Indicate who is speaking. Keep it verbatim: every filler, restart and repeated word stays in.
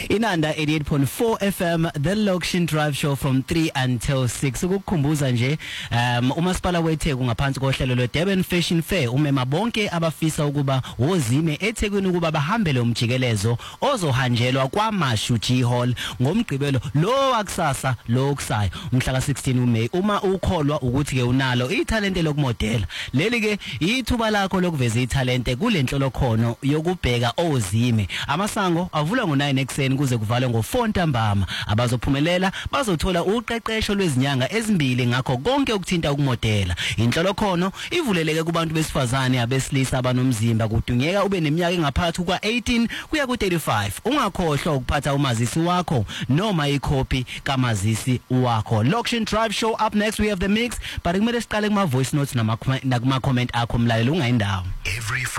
Speaker 1: Inanda eighty-eight point four F M, the Lokshin Drive Show from three until six. Ukukhumbuza nje um umasipala weTheku ngaphansi kohlelo lwe Durban Fashion Fair umema bonke abafisa ukuba wozime eThekwini ukuba bahambele umjikelezo ozohanjelwa kwaMashu G Hall ngomgqibelo lo wakusasa lo kusayo umhla ka sixteen uMay. Uma ukholwa ukuthi ke unalo ithalente lokumodela, leli ke ithuba lakho lokuveza ithalente kulenhlolo khono yokubheka ozime. Amasango avula ngo nine ekseni kuze kuvalwe ngo four ntambama. Abazophumelela bazothola uqeqesho lwezinyanga ezimbili ngakho konke ukuthinta ukumodela. Inhlolo khono ivuleleke kubantu besifazane abesilisa abanomzimba kudungeka ube neminyaka engaphakathi kwa eighteen kuya ku thirty-five. Ungakhohlwa ukuphatha umazisi wakho noma ikhophi kamazisi wakho. Lokshin Drive Show up next, we have the mix, but kumele siqale kuma voice notes nama comment akho mlalelo ungayindawo.
Speaker 2: Every